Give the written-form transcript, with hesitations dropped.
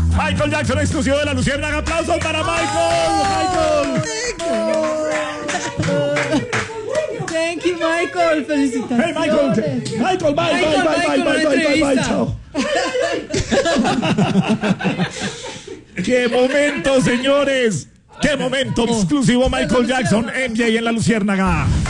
Michael Jackson, exclusivo de La Luciérnaga. ¡Aplausos para Michael! Thank you, Michael. Felicitaciones. Hey, Michael, bye, chao. ¡Qué momento, señores! ¡Qué momento! Exclusivo Michael Jackson, MJ en La Luciérnaga.